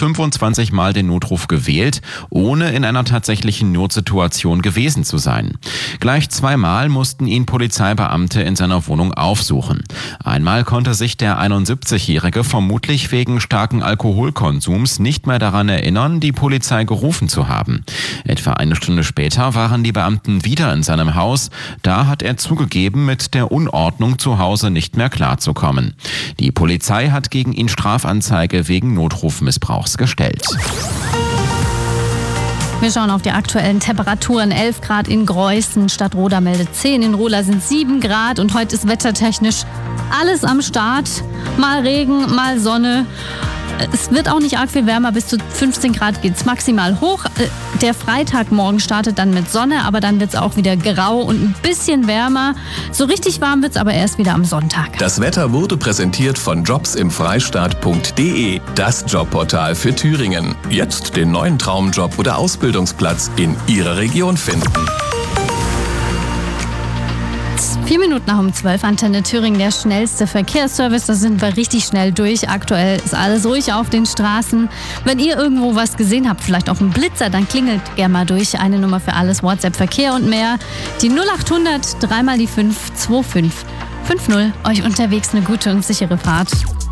25 Mal den Notruf gewählt, ohne in einer tatsächlichen Notsituation gewesen zu sein. Gleich 2 Mal mussten ihn Polizeibeamte in seiner Wohnung aufsuchen. Einmal konnte sich der 71-Jährige vermutlich wegen starken Alkoholkonsums nicht mehr daran erinnern, die Polizei gerufen zu haben. Etwa eine Stunde später waren die Beamten wieder in seinem Haus. Da hat er zugegeben, mit der Unordnung zu Hause nicht mehr klarzukommen. Die Polizei hat gegen ihn Strafanzeige wegen Notrufmissbrauchs gestellt. Wir schauen auf die aktuellen Temperaturen. 11 Grad in Greußen, Stadtroda meldet 10, in Rola sind 7 Grad und heute ist wettertechnisch alles am Start. Mal Regen, mal Sonne. Es wird auch nicht arg viel wärmer, bis zu 15 Grad geht es maximal hoch. Der Freitagmorgen startet dann mit Sonne, aber dann wird es auch wieder grau und ein bisschen wärmer. So richtig warm wird es aber erst wieder am Sonntag. Das Wetter wurde präsentiert von jobsimfreistaat.de, das Jobportal für Thüringen. Jetzt den neuen Traumjob oder Ausbildungsplatz in Ihrer Region finden. 4 Minuten nach 12, Antenne Thüringen, der schnellste Verkehrsservice. Da sind wir richtig schnell durch. Aktuell ist alles ruhig auf den Straßen. Wenn ihr irgendwo was gesehen habt, vielleicht auch einen Blitzer, dann klingelt gerne mal durch. Eine Nummer für alles, WhatsApp, Verkehr und mehr. Die 0800 3 mal die 5 25 50. Euch unterwegs eine gute und sichere Fahrt.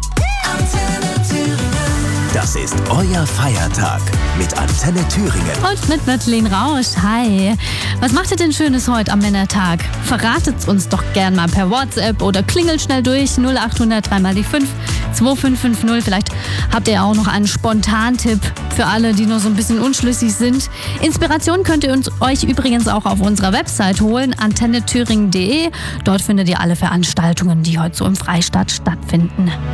Das ist euer Feiertag mit Antenne Thüringen. Und mit Madeleine Rausch. Hi. Was macht ihr denn Schönes heute am Männertag? Verratet's uns doch gern mal per WhatsApp oder klingelt schnell durch 0800 3 mal die 5 2550. Vielleicht habt ihr auch noch einen Spontantipp für alle, die nur so ein bisschen unschlüssig sind. Inspiration könnt ihr euch übrigens auch auf unserer Website holen, antennethüringen.de. Dort findet ihr alle Veranstaltungen, die heute so im Freistaat stattfinden.